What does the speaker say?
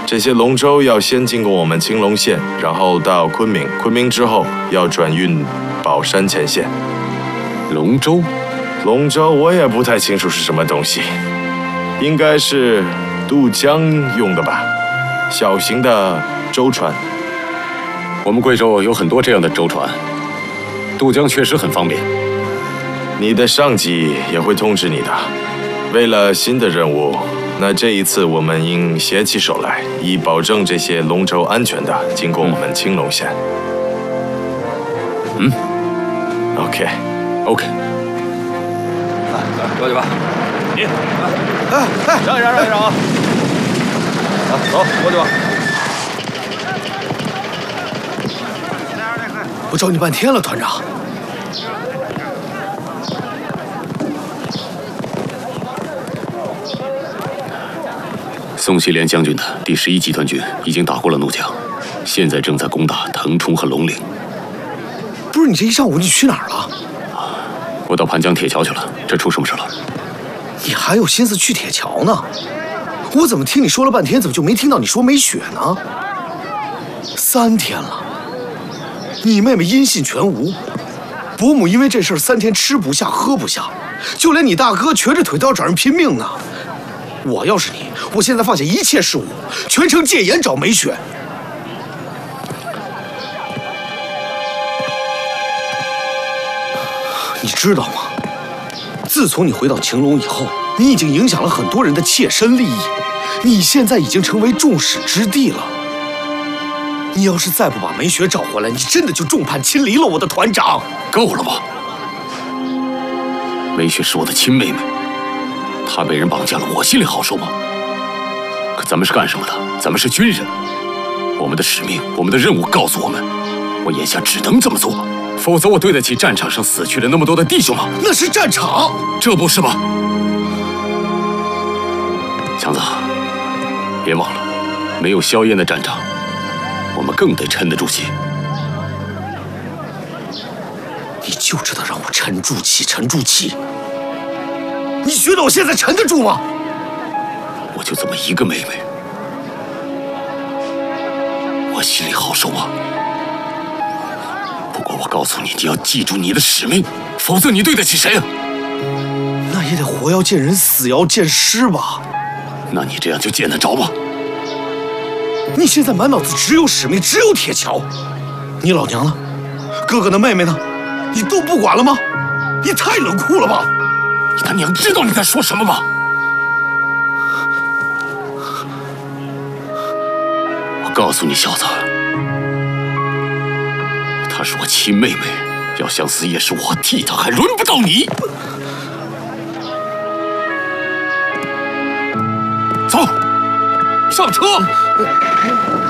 这些龙舟要先经过我们青龙县，然后到昆明，昆明之后要转运宝山前线。 龙舟？ 龙舟我也不太清楚是什么东西，应该是渡江用的吧，小型的舟船。 我们贵州有很多这样的舟船，渡江确实很方便。 你的上级也会通知你的。为了新的任务，那这一次我们应携起手来，以保证这些龙舟安全的经过我们青龙县。OK。 过去吧。你，让啊！走，过去吧。 我找你半天了，团长。 宋希濂将军的第11集团军已经打过了怒江，现在正在攻打腾冲和龙陵。 不是你这一上午你去哪儿了？ 我到盘江铁桥去了，这出什么事了？ 你还有心思去铁桥呢？我怎么听你说了半天，怎么就没听到你说没血呢？3天了，你妹妹音信全无，伯母因为这事儿3天吃不下喝不下，就连你大哥瘸着腿都要找人拼命呢。我要是你，我现在放下一切事务，全程戒严找美雪。你知道吗？自从你回到晴隆以后，你已经影响了很多人的切身利益，你现在已经成为众矢之的了。你要是再不把美雪找回来，你真的就众叛亲离了，我的团长。 够了吧？美雪是我的亲妹妹，她被人绑架了，我心里好受吗？可咱们是干什么的？咱们是军人，我们的使命，我们的任务告诉我们，我眼下只能这么做，否则我对得起战场上死去了那么多的弟兄吗？ 那是战场， 这不是吗？强子，别忘了，没有硝烟的战场，我们更得沉得住气。 你就知道让我沉住气，沉住气。你觉得我现在沉得住吗？ 我就这么一个妹妹，我心里好受吗？不过我告诉你，你要记住你的使命，否则你对得起谁啊？ 那也得活要见人，死要见尸吧。 那你这样就见得着吗？ 你现在满脑子只有使命，只有铁桥。你老娘呢？哥哥的妹妹呢？你都不管了吗？你太冷酷了吧！ 你他娘知道你在说什么吗？我告诉你，小子，她是我亲妹妹，要想死也是我替她，还轮不到你。走，上车。